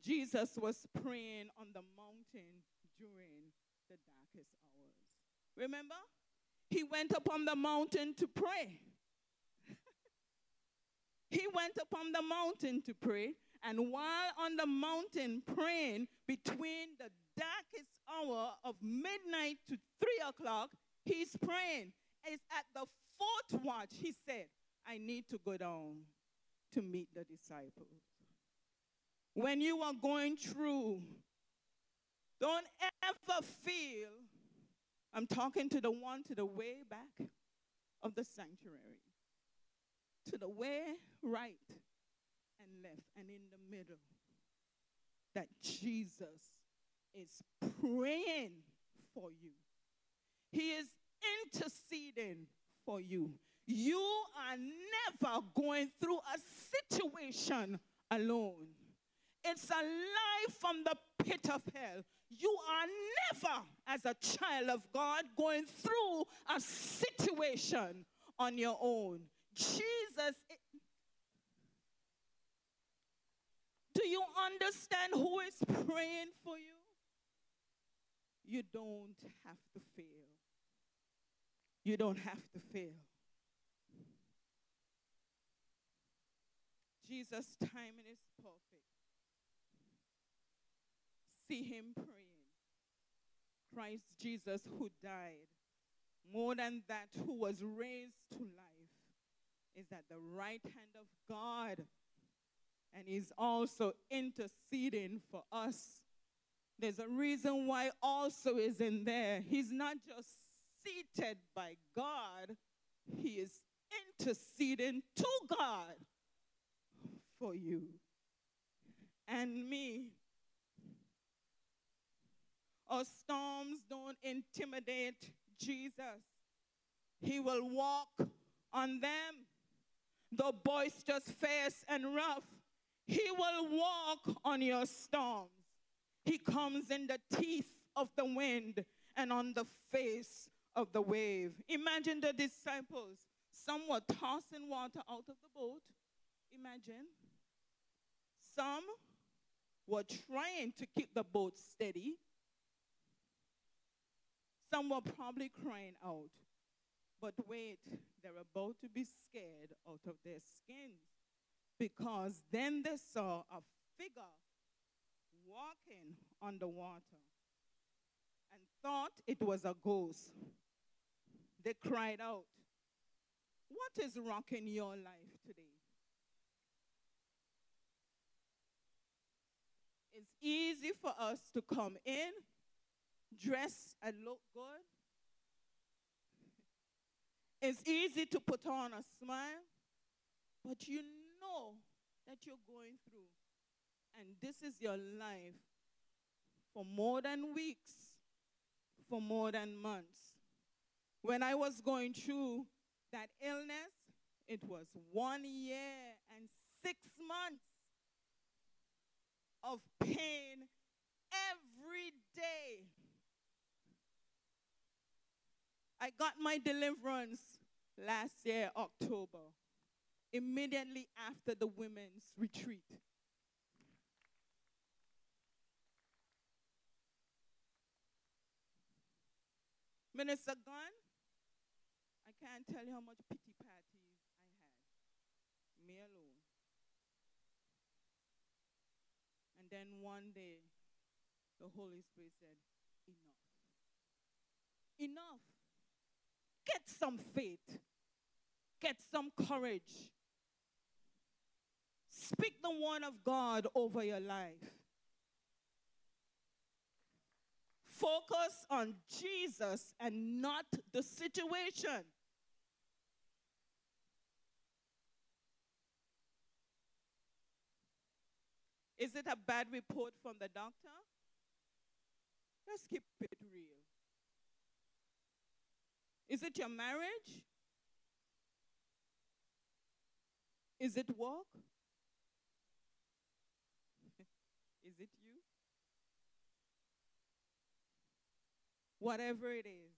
Jesus was praying on the mountain during the darkest hours. Remember? He went up on the mountain to pray. He went up on the mountain to pray, and while on the mountain praying, between the darkest hour of midnight to 3 o'clock, he's praying. It's at the fourth watch, he said, I need to go down to meet the disciples. When you are going through, don't ever feel, I'm talking to the one to the way back of the sanctuary, to the way right and left and in the middle, that Jesus is praying for you. He is interceding for you. You are never going through a situation alone. It's a life from the pit of hell. You are never, as a child of God, going through a situation on your own. Jesus, do you understand who is praying for you? You don't have to fail. You don't have to fail. Jesus' timing is perfect. See him praying. Christ Jesus, who died, more than that, who was raised to life, is at the right hand of God, and he's also interceding for us. There's a reason why also is in there. He's not just seated by God, he is interceding to God for you and me. Our storms don't intimidate Jesus. He will walk on them. Though boisterous, fierce, and rough, he will walk on your storms. He comes in the teeth of the wind and on the face of the wave. Imagine the disciples. Some were tossing water out of the boat. Imagine. Some were trying to keep the boat steady. Some were probably crying out. But wait, they're about to be scared out of their skins, because then they saw a figure walking on the water and thought it was a ghost. They cried out, "What is rocking your life today?" It's easy for us to come in, dress and look good. It's easy to put on a smile, but you know that you're going through, and this is your life for more than weeks, for more than months. When I was going through that illness, it was 1 year and 6 months of pain every day. I got my deliverance last year, October, immediately after the women's retreat. Minister Gunn, I can't tell you how much pity parties I had. Me alone. And then one day, the Holy Spirit said, enough. Enough. Get some faith. Get some courage. Speak the word of God over your life. Focus on Jesus and not the situation. Is it a bad report from the doctor? Let's keep it real. Is it your marriage? Is it work? Is it you? Whatever it is,